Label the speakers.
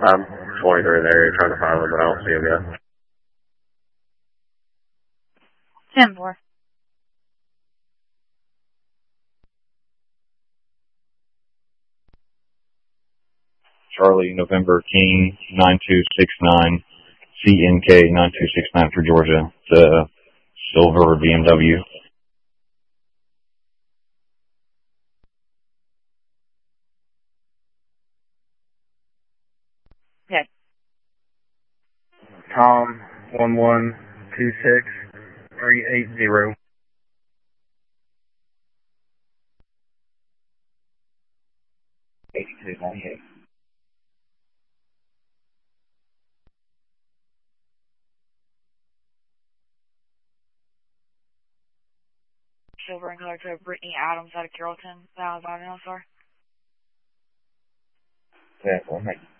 Speaker 1: I'm 23 in the area trying to find them, but I don't see them yet.
Speaker 2: 10-4.
Speaker 3: Charlie, November, King, 9269, CNK 9269 for Georgia. It's a silver BMW.
Speaker 2: Okay.
Speaker 1: Tom, 1126380.
Speaker 2: Silver and color to Brittany Adams out of Carrollton. That was on sir.
Speaker 1: Yeah, well,